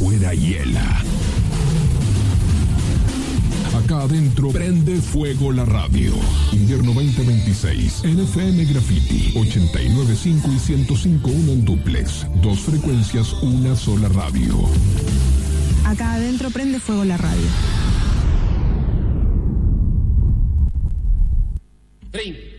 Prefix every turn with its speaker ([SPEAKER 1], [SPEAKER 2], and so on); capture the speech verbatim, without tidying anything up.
[SPEAKER 1] afuera hiela. Acá adentro prende fuego la radio. Invierno veinte veintiséis. en F M Graffiti ochenta y nueve punto cinco y ciento cinco punto uno en duplex. Dos frecuencias, una sola radio.
[SPEAKER 2] Acá adentro prende fuego la radio.
[SPEAKER 3] treinta.